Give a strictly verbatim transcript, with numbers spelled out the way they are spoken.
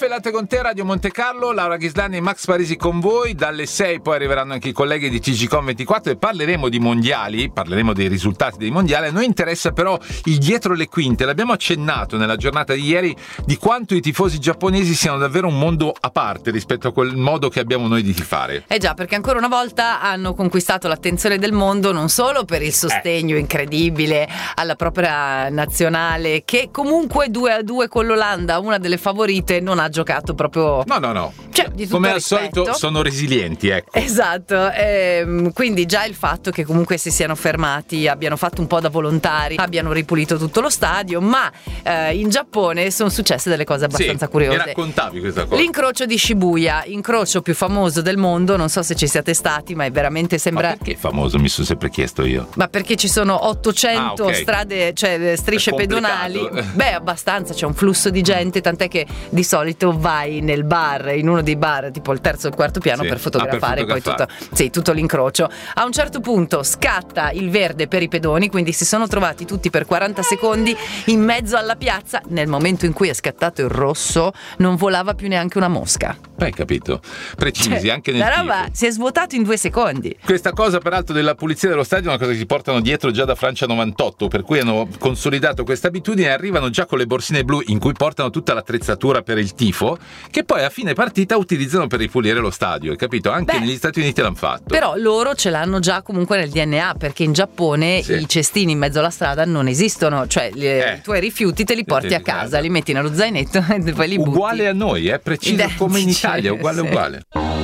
Caffè Latte con te, Radio Monte Carlo, Laura Ghislani e Max Parisi con voi. Dalle sei poi arriveranno anche i colleghi di T G Com ventiquattro e parleremo di mondiali, parleremo dei risultati dei mondiali. A noi interessa però il dietro le quinte. L'abbiamo accennato nella giornata di ieri di quanto i tifosi giapponesi siano davvero un mondo a parte rispetto a quel modo che abbiamo noi di tifare. Eh già, perché ancora una volta hanno conquistato l'attenzione del mondo non solo per il sostegno eh. incredibile alla propria nazionale, che comunque due a due con l'Olanda, una delle favorite, non ha giocato proprio. No, no, no. Cioè, di tutto come al rispetto. solito sono resilienti, ecco. Esatto, ehm, quindi già il fatto che comunque si siano fermati, abbiano fatto un po' da volontari, abbiano ripulito tutto lo stadio, ma eh, in Giappone sono successe delle cose abbastanza sì, curiose. Mi raccontavi questa cosa. L'incrocio di Shibuya, incrocio più famoso del mondo, non so se ci siate stati, ma è veramente sembra. Ma perché è famoso? Mi sono sempre chiesto io. Ma perché ci sono ottocento ah, okay. strade, cioè strisce pedonali. Beh, abbastanza, c'è un flusso di gente, tant'è che di solito vai nel bar, in uno dei bar, tipo il terzo o il quarto piano, sì. per fotografare, ah, per fotografare. poi tutto, sì, tutto l'incrocio. A un certo punto scatta il verde per i pedoni, quindi si sono trovati tutti per quaranta secondi in mezzo alla piazza. Nel momento in cui è scattato il rosso non volava più neanche una mosca. Hai capito? Precisi, cioè, anche nel la roba tifo. Si è svuotato in due secondi. Questa cosa peraltro della pulizia dello stadio è una cosa che si portano dietro già da Francia novantotto, per cui hanno consolidato questa abitudine e arrivano già con le borsine blu in cui portano tutta l'attrezzatura per il tifo, che poi a fine partita utilizzano per ripulire lo stadio, hai capito? Anche Beh, negli Stati Uniti l'hanno fatto. Però loro ce l'hanno già comunque nel D N A, perché in Giappone sì. i cestini in mezzo alla strada non esistono, cioè le, eh. i tuoi rifiuti te li porti a casa, li metti nello zainetto e poi li butti. Uguale a noi, è eh? preciso Identici, come in Italia, uguale sì. uguale.